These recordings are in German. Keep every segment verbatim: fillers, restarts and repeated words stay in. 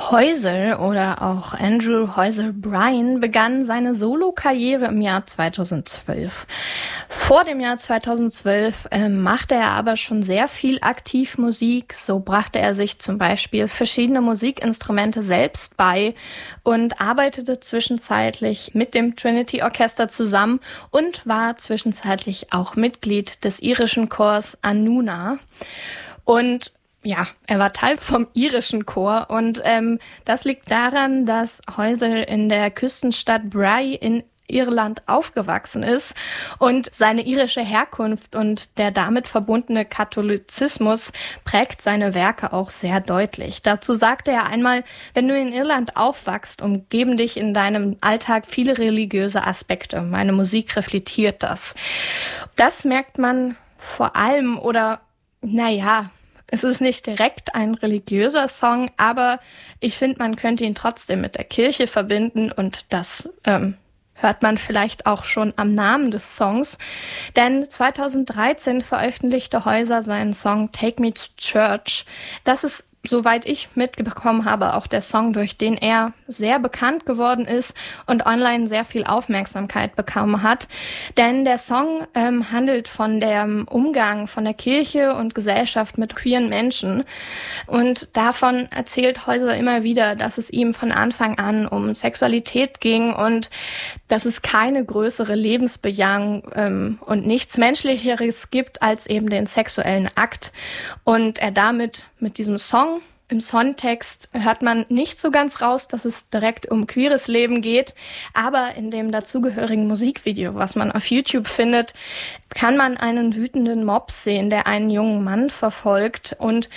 Häusl oder auch Andrew Häusl Bryan begann seine Solokarriere im Jahr zweitausendzwölf. Vor dem Jahr zweitausendzwölf äh, machte er aber schon sehr viel aktiv Musik. So brachte er sich zum Beispiel verschiedene Musikinstrumente selbst bei und arbeitete zwischenzeitlich mit dem Trinity Orchester zusammen und war zwischenzeitlich auch Mitglied des irischen Chors Anúna. Und ja, er war Teil vom irischen Chor und ähm, das liegt daran, dass Häusl in der Küstenstadt Bray in Irland aufgewachsen ist und seine irische Herkunft und der damit verbundene Katholizismus prägt seine Werke auch sehr deutlich. Dazu sagte er einmal: Wenn du in Irland aufwachst, umgeben dich in deinem Alltag viele religiöse Aspekte. Meine Musik reflektiert das. Das merkt man vor allem oder, naja, es ist nicht direkt ein religiöser Song, aber ich finde, man könnte ihn trotzdem mit der Kirche verbinden und das ähm, hört man vielleicht auch schon am Namen des Songs. Denn zweitausenddreizehn veröffentlichte Häusl seinen Song Take Me to Church. Das ist, soweit ich mitbekommen habe, auch der Song, durch den er sehr bekannt geworden ist und online sehr viel Aufmerksamkeit bekommen hat. Denn der Song ähm, handelt von dem Umgang von der Kirche und Gesellschaft mit queeren Menschen. Und davon erzählt Häusl immer wieder, dass es ihm von Anfang an um Sexualität ging und dass es keine größere Lebensbejahung ähm, und nichts Menschlicheres gibt als eben den sexuellen Akt. Und er damit mit diesem Song, im Songtext hört man nicht so ganz raus, dass es direkt um queeres Leben geht, aber in dem dazugehörigen Musikvideo, was man auf YouTube findet, kann man einen wütenden Mob sehen, der einen jungen Mann verfolgt und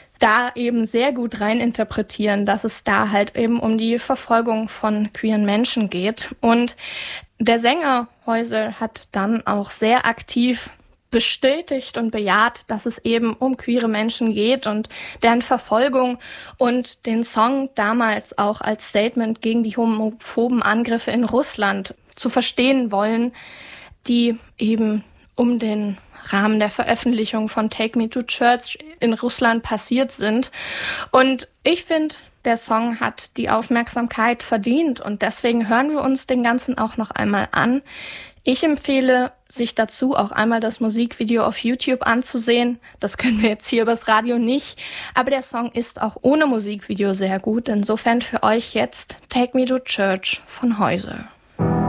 da eben sehr gut reininterpretieren, dass es da halt eben um die Verfolgung von queeren Menschen geht. Und der Sänger Häusl hat dann auch sehr aktiv bestätigt und bejaht, dass es eben um queere Menschen geht und deren Verfolgung und den Song damals auch als Statement gegen die homophoben Angriffe in Russland zu verstehen wollen, die eben um den Rahmen der Veröffentlichung von Take Me to Church in Russland passiert sind. Und ich finde, der Song hat die Aufmerksamkeit verdient und deswegen hören wir uns den Ganzen auch noch einmal an. Ich empfehle, sich dazu auch einmal das Musikvideo auf YouTube anzusehen. Das können wir jetzt hier übers Radio nicht. Aber der Song ist auch ohne Musikvideo sehr gut. Insofern für euch jetzt Take Me to Church von Häusl.